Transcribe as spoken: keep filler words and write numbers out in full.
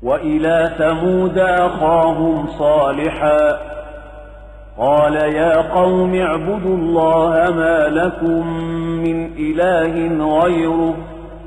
وإلى ثمود أخاهم صالحا قال يا قوم اعبدوا الله ما لكم من إله غيره